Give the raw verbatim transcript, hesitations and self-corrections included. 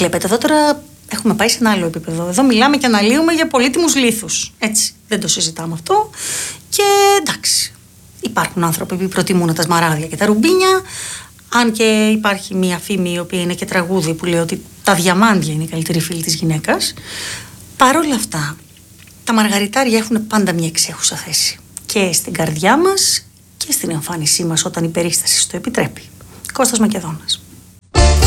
Βλέπετε, εδώ τώρα έχουμε πάει σε ένα άλλο επίπεδο. Εδώ μιλάμε και αναλύουμε για πολύτιμους λίθους. Έτσι, δεν το συζητάμε αυτό. Και εντάξει, υπάρχουν άνθρωποι που προτιμούν τα σμαράγδια και τα ρουμπίνια. Αν και υπάρχει μία φήμη η οποία είναι και τραγούδι που λέει ότι τα διαμάντια είναι η καλύτερη φίλη της γυναίκας. Παρ' όλα αυτά, τα μαργαριτάρια έχουν πάντα μια εξέχουσα θέση. Και στην καρδιά μας και στην εμφάνισή μας όταν η περίσταση το επιτρέπει. Κώστας Μακεδόνας.